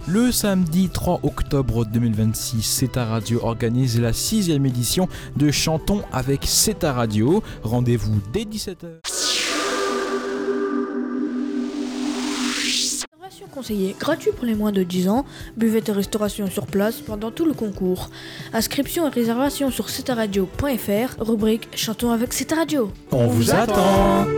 Le samedi 3 octobre 2026, CETA Radio organise la 6e édition de Chantons avec CETA Radio. Rendez-vous dès 17h. Conseiller gratuit pour les moins de 10 ans, buvette et restauration sur place pendant tout le concours. Inscription et réservation sur cetaradio.fr, rubrique Chantons avec CETA Radio. On vous attend.